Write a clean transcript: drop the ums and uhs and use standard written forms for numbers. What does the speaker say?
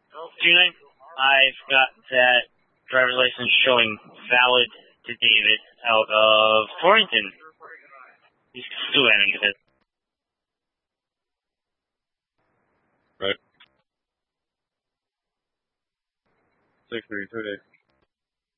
Tonight, I've got that driver's license showing valid to David out of Torrington. He's still having it. Right. 6:32 days.